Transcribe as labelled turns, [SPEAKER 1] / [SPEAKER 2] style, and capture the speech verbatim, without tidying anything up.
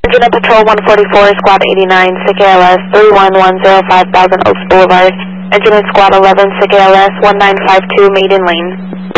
[SPEAKER 1] Virginia Patrol one forty-four, Squad eighty-nine, S I C A L S three one one zero five Thousand Oaks Boulevard. Engine in Squad eleven, S I C A L S one nine five two, Maiden Lane.